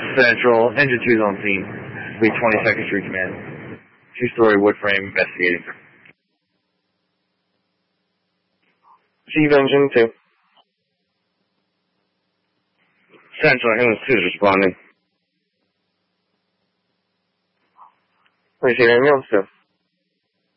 Central, Engine 2's on scene. Be 22nd Street Command. Two-story wood frame investigating. Chief Engine 2. Central, Ambulance 2 is responding. Receive Ambulance 2.